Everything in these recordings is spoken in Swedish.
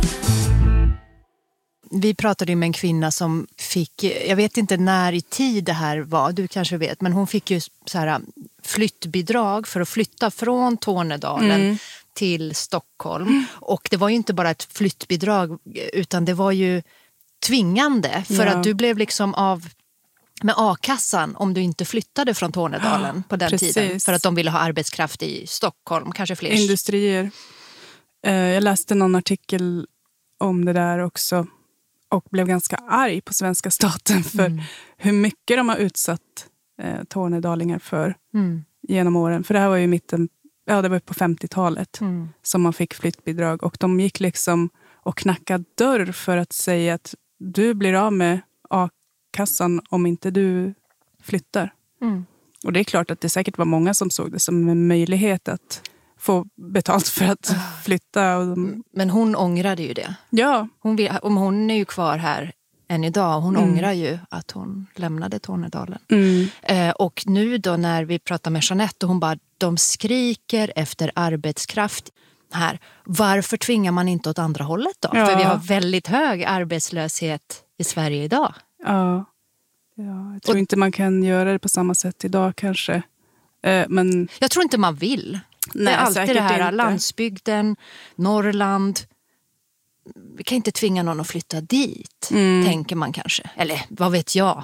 Vi pratade ju med en kvinna som fick, jag vet inte när i tid det här var, du kanske vet, men hon fick ju så här flyttbidrag för att flytta från Tornedalen till Stockholm. Och det var ju inte bara ett flyttbidrag utan det var ju tvingande för att du blev liksom av med a-kassan om du inte flyttade från Tornedalen på den tiden. För att de ville ha arbetskraft i Stockholm, kanske fler. Industrier. Jag läste någon artikel om det där också och blev ganska arg på svenska staten för hur mycket de har utsatt tornedalingar för genom åren. För det här var ju det var på 50-talet som man fick flyttbidrag. Och de gick liksom och knackade dörr för att säga att du blir av med a-kassan om inte du flyttar. Och det är klart att det säkert var många som såg det som en möjlighet att få betalt för att flytta. Men hon ångrade ju det. Ja. Hon är ju kvar här än idag. Hon ångrar ju att hon lämnade Tornedalen. Och nu då när vi pratar med Jeanette och hon bara, de skriker efter arbetskraft här. Varför tvingar man inte åt andra hållet då? Ja. För vi har väldigt hög arbetslöshet i Sverige idag. Ja, jag tror inte man kan göra det på samma sätt idag kanske. Men jag tror inte man vill. Nej, det är alltid det här, inte. Landsbygden, Norrland. Vi kan inte tvinga någon att flytta dit, tänker man kanske. Eller vad vet jag?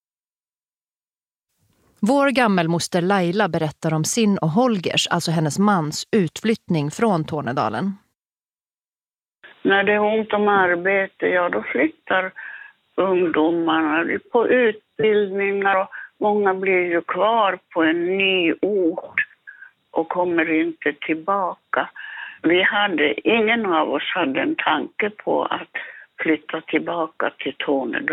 Vår gammelmoster Laila berättar om sin och Holgers, alltså hennes mans, utflyttning från Tornedalen. När det är ont om arbete, då flyttar ungdomarna på utbildningar och många blir ju kvar på en ny ort och kommer inte tillbaka. Ingen av oss hade en tanke på att flytta tillbaka till Tornedalen.